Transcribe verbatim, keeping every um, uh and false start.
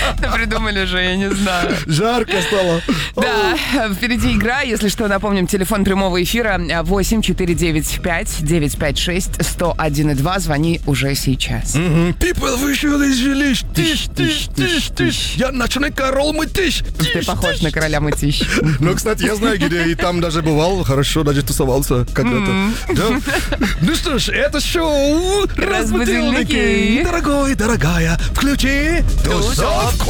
Придумали же, я не знаю. Жарко стало. Да, впереди игра. Если что, напомним, телефон прямого эфира восемь четыре девять пять девять пять шесть сто один и два. Звони уже сейчас. Мгм. People вышел из жилищ. Тыщ, тыщ, тыщ, тыщ. Я ночной король мытищ. Ты похож на короля мытищ. Ну, кстати, я знаю, где и там даже бывал. Хорошо, даже тусовался когда-то. Да. Ну что ж, это шоу Разбудильники. Дорогой, дорогая, включи тусовку.